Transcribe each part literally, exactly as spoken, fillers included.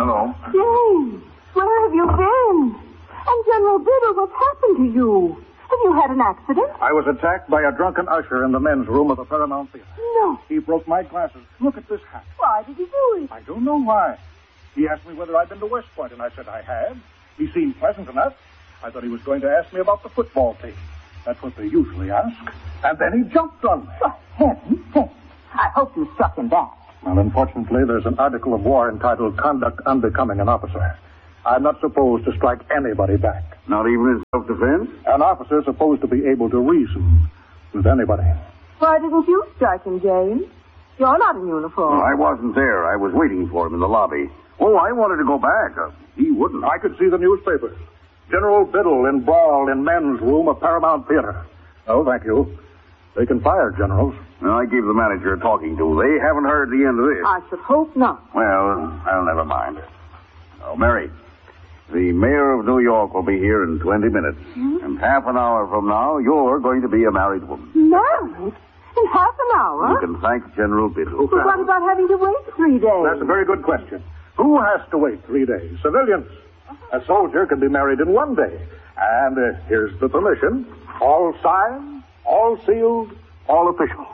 Hello. James, where have you been? And General Biddle, what's happened to you? Have you had an accident? I was attacked by a drunken usher in the men's room of the Paramount Theater. No. He broke my glasses. Look at this hat. Why did he do it? I don't know why. He asked me whether I'd been to West Point, and I said I had. He seemed pleasant enough. I thought he was going to ask me about the football team. That's what they usually ask. And then he jumped on me. For heaven's sake. I hope you struck him back. Well, unfortunately, there's an article of war entitled Conduct Unbecoming an Officer. I'm not supposed to strike anybody back. Not even in self-defense? An officer is supposed to be able to reason with anybody. Why didn't you strike him, James? You're not in uniform. Well, I wasn't there. I was waiting for him in the lobby. Oh, I wanted to go back. Uh, he wouldn't. I could see the newspapers. General Biddle in brawl in men's room of Paramount Theater. Oh, thank you. They can fire generals. Well, I gave the manager a talking to. They haven't heard the end of this. I should hope not. Well, I'll never mind. Oh, Mary, the mayor of New York will be here in twenty minutes. Hmm? And half an hour from now, you're going to be a married woman. Married? In half an hour? You can thank General Biddle. But what about having to wait three days? That's a very good question. Who has to wait three days? Civilians. A soldier can be married in one day. And uh, here's the permission. All signed, all sealed, all official.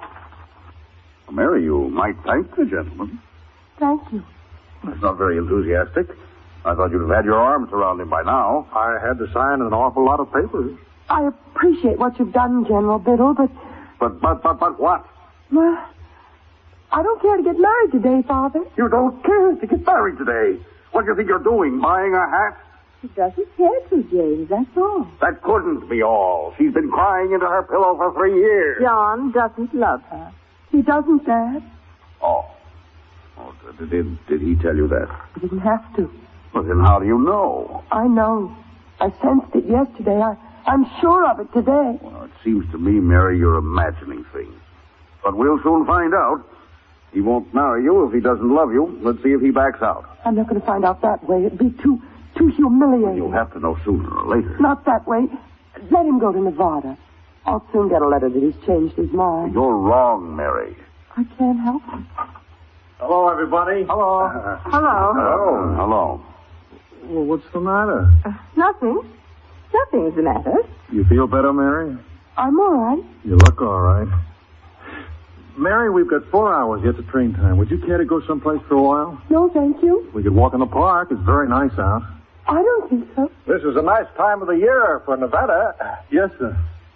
Well, Mary, you might thank the gentleman. Thank you. That's not very enthusiastic. I thought you'd have had your arms around him by now. I had to sign an awful lot of papers. I appreciate what you've done, General Biddle, but... But, but, but, but what? Well, I don't care to get married today, Father. You don't care to get married today. What do you think you're doing, buying a hat? She doesn't care to, James, that's all. That couldn't be all. She's been crying into her pillow for three years. John doesn't love her. He doesn't, Dad. Oh. oh did, did, did he tell you that? He didn't have to. Well, then how do you know? I know. I sensed it yesterday. I, I'm sure of it today. Well, it seems to me, Mary, you're imagining things. But we'll soon find out. He won't marry you if he doesn't love you. Let's see if he backs out. I'm not going to find out that way. It'd be too, too humiliating. You'll have to know sooner or later. Not that way. Let him go to Nevada. I'll soon get a letter that he's changed his mind. You're wrong, Mary. I can't help it. Hello, everybody. Hello. Uh, Hello. Hello. Hello. Well, what's the matter? Uh, nothing. Nothing's the matter. You feel better, Mary? I'm all right. You look all right. Mary, we've got four hours yet to train time. Would you care to go someplace for a while? No, thank you. We could walk in the park. It's very nice out. I don't think so. This is a nice time of the year for Nevada. Yes, sir.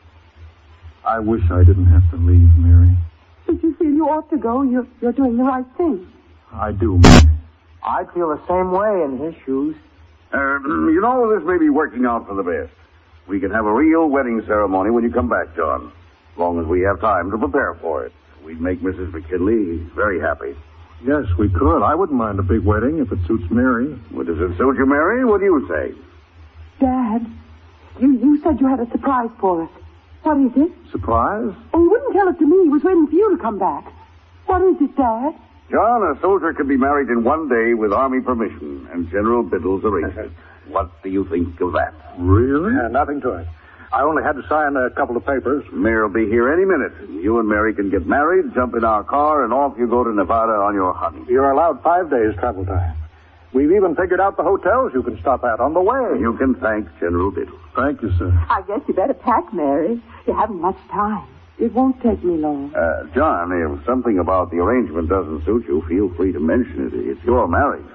I wish I didn't have to leave, Mary. If you feel you ought to go, you're, you're doing the right thing. I do, Mary. I'd feel the same way in his shoes. Uh, you know, this may be working out for the best. We can have a real wedding ceremony when you come back, John. As long as we have time to prepare for it. We'd make Missus McKinley very happy. Yes, we could. I wouldn't mind a big wedding if it suits Mary. Well, does it suit you, Mary? What do you say? Dad, you, you said you had a surprise for us. What is it? Surprise? Oh, he wouldn't tell it to me. He was waiting for you to come back. What is it, Dad? John, a soldier can be married in one day with Army permission and General Biddle's arrangement. What do you think of that? Really? Uh, nothing to it. I only had to sign a couple of papers. Mayor will be here any minute. You and Mary can get married, jump in our car, and off you go to Nevada on your honeymoon. You're allowed five days travel time. We've even figured out the hotels you can stop at on the way. You can thank General Biddle. Thank you, sir. I guess you better pack, Mary. You haven't much time. It won't take me long. Uh, John, if something about the arrangement doesn't suit you, feel free to mention it. It's your marriage.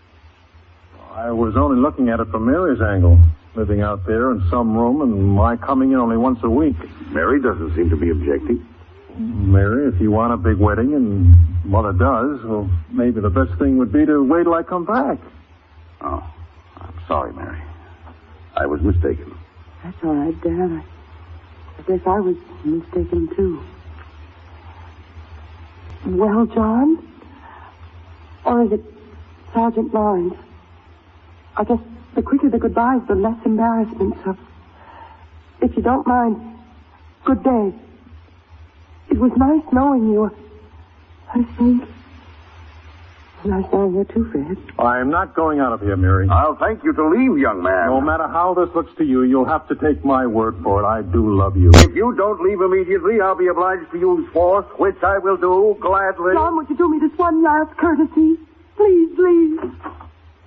I was only looking at it from Mary's angle. Living out there in some room and my coming in only once a week. Mary doesn't seem to be objecting. Mary, if you want a big wedding, and Mother does, well, maybe the best thing would be to wait till I come back. Oh, I'm sorry, Mary. I was mistaken. That's all right, Dad. I, I guess I was mistaken, too. Well, John? Or is it Sergeant Lawrence? I guess the quicker the goodbyes, the less embarrassment. So, if you don't mind, good day. It was nice knowing you. I think. Nice knowing you too, Fred. I'm not going out of here, Mary. I'll thank you to leave, young man. No matter how this looks to you, you'll have to take my word for it. I do love you. If you don't leave immediately, I'll be obliged to use force, which I will do gladly. John, would you do me this one last courtesy? Please, please. Fred!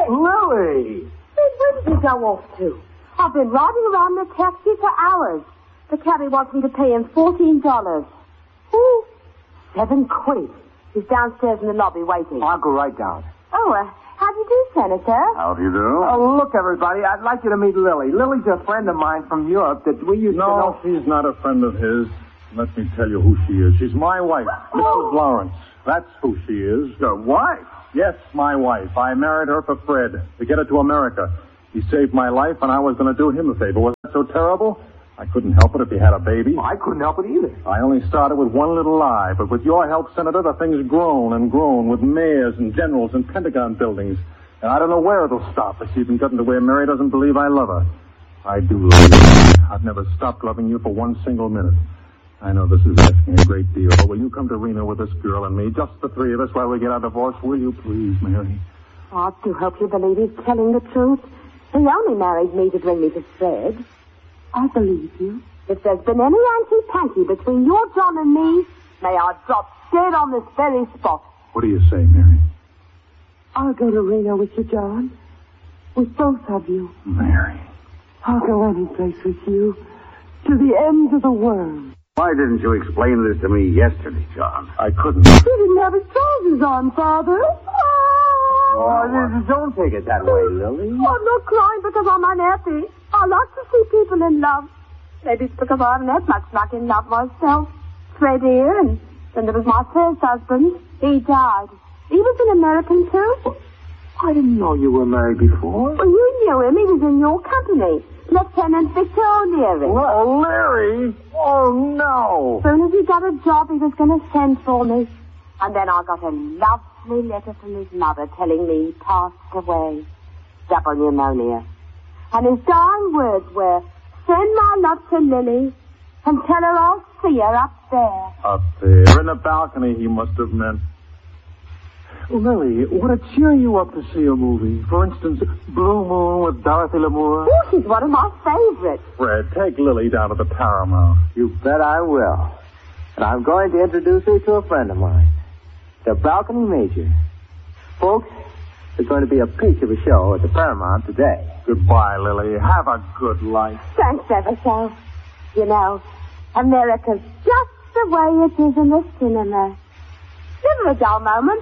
Lily! Hey, where did you go off to? I've been riding around in a taxi for hours. The cabby wants me to pay him fourteen dollars. Ooh, seven quid. He's downstairs in the lobby waiting. I'll go right down. Oh, uh, how do you do, Senator? How do you do? Oh, look, everybody, I'd like you to meet Lily. Lily's a friend of mine from Europe that we used No, to know. she's not a friend of his. Let me tell you who she is. She's my wife, Missus Lawrence. That's who she is. Your wife? Yes, my wife. I married her for Fred, to get her to America. He saved my life, and I was going to do him a favor. Was that so terrible? I couldn't help it if he had a baby. I couldn't help it either. I only started with one little lie, but with your help, Senator, the thing's grown and grown with mayors and generals and Pentagon buildings. And I don't know where it'll stop. It's even gotten to where Mary doesn't believe I love her. I do love you. I've never stopped loving you for one single minute. I know this is asking a great deal, but will you come to Reno with this girl and me, just the three of us, while we get our divorce? Will you please, Mary? Oh, I do hope you believe he's telling the truth. He only married me to bring me to Fred. I believe you. If there's been any hanky-panky between your John and me, may I drop dead on this very spot. What do you say, Mary? I'll go to Reno with you, John. With both of you. Mary. I'll go any place with you. To the ends of the world. Why didn't you explain this to me yesterday, John? I couldn't. He didn't have his trousers on, Father. Oh, don't take it that way, Lily. Oh, I'm not crying because I'm unhappy. I like to see people in love. Maybe it's because I haven't had much luck in love myself. Fred here, and then there was my first husband. He died. He was an American, too. I didn't know you were married before. Well, you knew him. He was in your company. Lieutenant Victor O'Leary. Oh, Larry! Oh, no! As soon as he got a job, he was going to send for me. And then I got a lovely letter from his mother telling me he passed away. Double pneumonia. And his dying words were, send my love to Lily and tell her I'll see her up there. Up there in the balcony, he must have meant. Lily, would it cheer you up to see a movie? For instance, Blue Moon with Dorothy Lamour? Oh, she's one of my favorites. Fred, take Lily down to the Paramount. You bet I will. And I'm going to introduce her to a friend of mine, the Balcony Major. Folks, there's going to be a peach of a show at the Paramount today. Goodbye, Lily. Have a good life. Thanks ever so. You know, America's just the way it is in the cinema. Never a dull moment.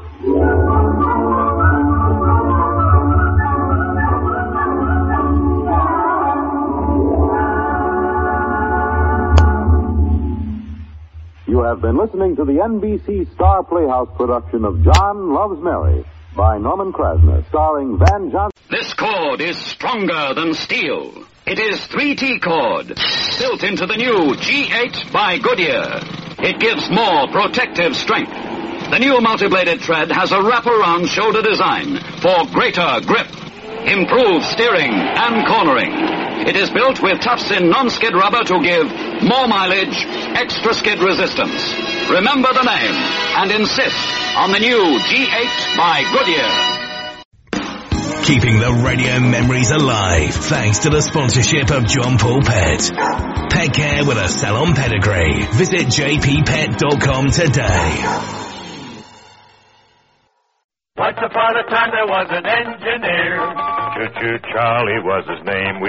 You have been listening to the N B C Star Playhouse production of John Loves Mary by Norman Krasner, starring Van Johnson. This cord is stronger than steel. It is three T cord, built into the new G eight by Goodyear. It gives more protective strength. The new multi-bladed thread has a wraparound shoulder design for greater grip, improved steering and cornering. It is built with tough-in non-skid rubber to give more mileage, extra skid resistance. Remember the name and insist on the new G eight by Goodyear. Keeping the radio memories alive thanks to the sponsorship of John Paul Pet. Pet care with a salon pedigree. Visit j p pet dot com today. Once upon a time there was an engineer. Choo-choo Charlie was his name.